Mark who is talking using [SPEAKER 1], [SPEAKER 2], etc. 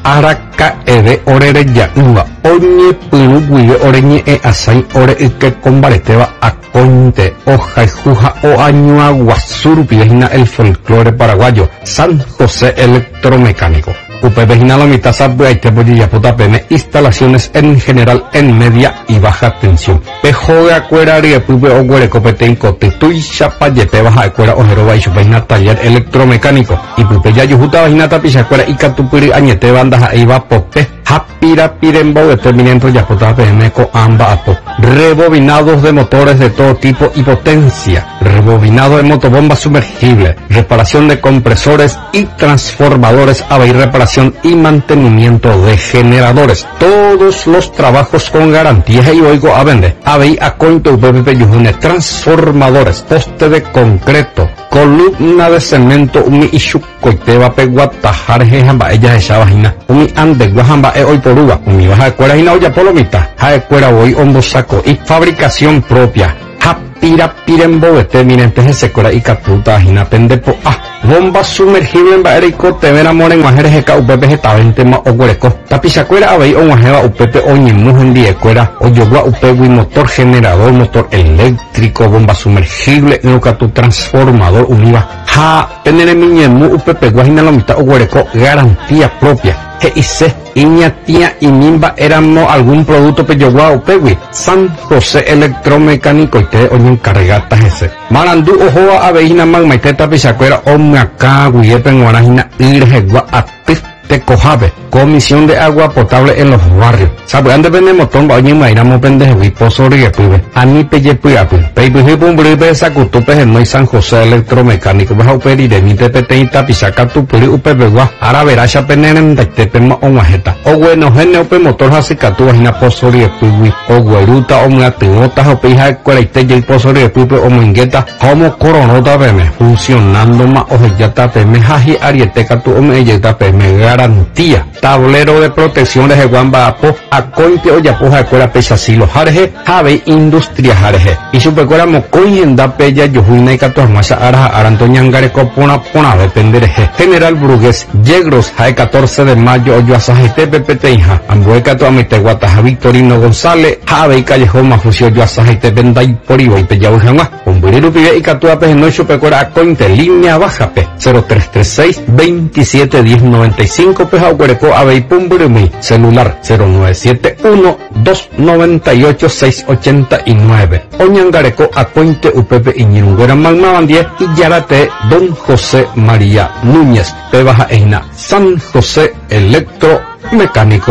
[SPEAKER 1] araka ede orere ya uva oñe puru guive oreñe asai ore ike combareteba aconte hoja y juja o año aguazurpi vecina el folclore paraguayo San José Electromecánico. Upevejina la mitad sabuaite puta peme instalaciones en general en media y baja tensión. Pejo de acuera riepupe o guarecopete incote tuy chapayepe baja acuera ojero baixo vejina taller electromecánico. Y pupe ya yujuta vejina tapichacuera y catupiri añete bandas ahí va pope. Japira pirembo determinante ya puta peme co amba apo. Rebobinados de motores de todo tipo y potencia. Rebobinado de motobombas sumergibles. Reparación de compresores y transformadores a reparación y mantenimiento de generadores. Todos los trabajos con garantías y oigo a vender. Habéis a cointe UPP Yujune, transformadores, poste de concreto, columna de cemento, umi ishucoiteba peguatajar jamba ella esa vagina, umi ande guajamba hoy por uva, umi baja de cuera y olla polomita, ja de cuera hoy hondo saco y fabricación propia. Pira pirembo determinantes de secora y catuta ajina pendepo bomba sumergible en baerico te ven amor en mujeres de UPP getavente ma oguereco tapichacuera abei o muajeva UPP oñemuj en diecuera o yogua UPW motor generador motor eléctrico bomba sumergible neucatu transformador univa ja tenere miñemu UPP guajina la mitad oguereco garantía propia GIC Iñatia y Nimba éramos algún producto peyogua o pewi San José Electromecánico y te oñen carregatas ese Marandú ojoa aveina magmaiteta pichacuera o meacá guiepen guanajina irjegua atif te cojabe comisión de agua potable en los barrios sabe ande vende motor ba oñen mairamo pendeje pozo riepuibe ani peye puiapu peipuji pumbribe sacutupe no San José Electromecánico baja uperi de mi tepete pichaca tu puri upebegua ara veracha penenen de tepema onwajeta o bueno gene upe motor hasicatu vagina pozo riepuibi o gueruta o muatinota o pija cuaraite y pozo riepuibe o mingueta como coronota peme funcionando ma ojellata peme jaji arieteca tu omeyeta peme garantía tablero de protección de guamba apo acointe o yapoja de cuera pecha silo jarje jave industria jarje y supercuera mocoyenda pella yojuina y catuarmasa araja arantoñangare copona pona dependereje general Brugués Yegros jae 14 de mayo oyuasaje PPT hija ambueca tu amite guataja Victorino González jave y callejón mafucio oyuasaje tependa y porivo y pella ujama un buriru pibe y catua peje no supercuera acointe línea baja p 0336 27 10 95 peja ocuereco abei pumburumi celular 0971 298 689 Oñangareco acointe UPP Iñirunguera Magmaban 10 y Yarate Don José María Núñez Pebaja Eina San José Electromecánico.